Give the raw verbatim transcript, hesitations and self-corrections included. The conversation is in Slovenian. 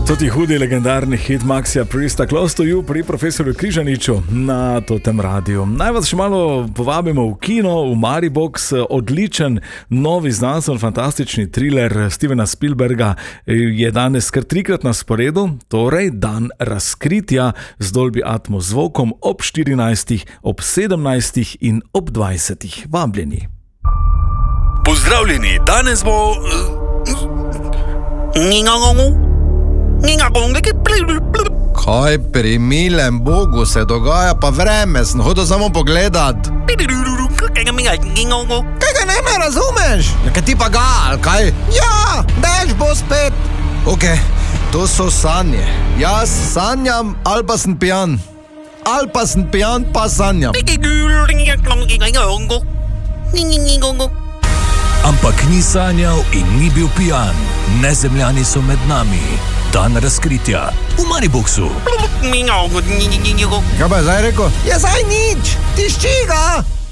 To ti hudi legendarni hit Maxija Priesta Close to You pri profesorju Križaniču na Totem radiju. Naj vas še malo povabimo v kino, v Maribox. Odličen, novi znanstveno fantastični thriller Stevena Spielberga je danes kar trikrat na sporedu, torej Dan razkritja z Dolby Atmos zvokom ob štirinajstih, ob sedemnajstih in ob dvajsetih. Vabljeni. Pozdravljeni, danes bo... Kaj pri milem Bogu se dogaja, pa vreme sem hodil samo pogledat. Kaj ga ne me razumeš? Kaj ti pa ga, ali kaj? Ja, dež bo spet. Ok, to so sanje. Jaz sanjam, ali pa sem pijan. Ali pa sem pijan, pa sanjam. Ampak ni sanjal in ni bil pijan. Nezemljani so med nami. Dan razkritja v Mariboxu. Kaj pa je zdaj rekel? Je zdaj nič, ti ščiga.